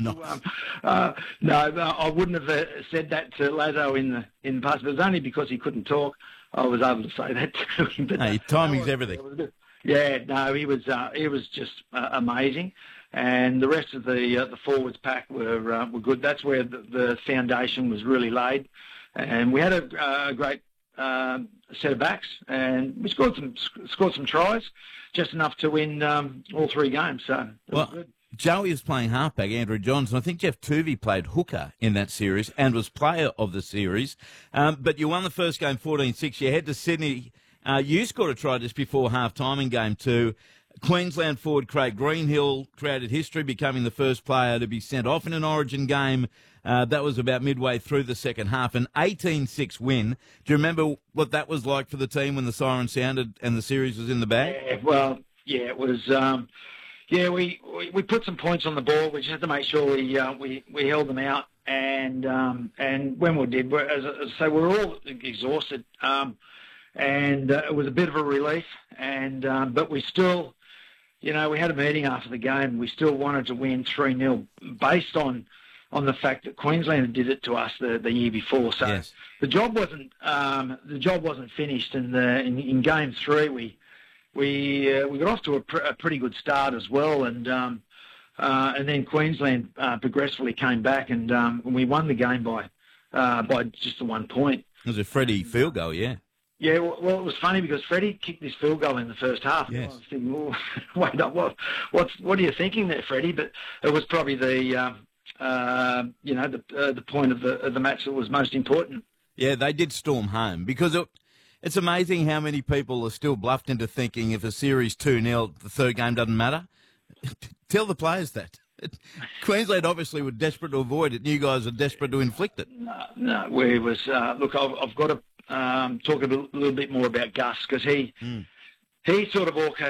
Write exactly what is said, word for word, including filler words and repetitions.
Nice. um, uh, no, no, I wouldn't have uh, said that to Lazo in the in the past, but it was only because he couldn't talk. I was able to say that to him. But Hey, no, timing's was, everything. Yeah, no, he was uh, he was just uh, amazing, and the rest of the uh, the forwards pack were uh, were good. That's where the, the foundation was really laid, and we had a, a great um, set of backs, and we scored some scored some tries, just enough to win um, all three games. So it Well, was good. Joey was playing halfback, Andrew Johns, and I think Jeff Tuvey played hooker in that series and was player of the series. Um, but you won the first game fourteen six. You head to Sydney. Uh, you scored a try just before half-time in game two. Queensland forward Craig Greenhill created history, becoming the first player to be sent off in an Origin game. Uh, that was about midway through the second half, an eighteen six win. Do you remember what that was like for the team when the siren sounded and the series was in the bag? Yeah, well, yeah, it was. Um, yeah, we, we we put some points on the board. We just had to make sure we uh, we we held them out, and um, and when we did, we're, as I say, we were all exhausted, um, and uh, it was a bit of a relief. And um, but we still, you know, we had a meeting after the game. We still wanted to win three nil based on. on the fact that Queensland did it to us the, the year before. So yes. the job wasn't um, the job wasn't finished. And the, in, in game three, we we uh, we got off to a, pr- a pretty good start as well. And um, uh, and then Queensland uh, progressively came back, and um, we won the game by uh, by just the one point. It was a Freddie field goal, yeah. Yeah, well, it was funny because Freddie kicked this field goal in the first half. Yes. I was thinking, well, wait up, what what's what are you thinking there, Freddie? But it was probably the um, Uh, you know, the uh, the point of the of the match that was most important. Yeah, they did storm home because it, it's amazing how many people are still bluffed into thinking if a series two nil, the third game doesn't matter. Tell the players that. Queensland obviously were desperate to avoid it, and you guys are desperate to inflict it. No, no we was uh, look. I've, I've got to um, talk a little, little bit more about Gus because he. Mm. He sort of orca-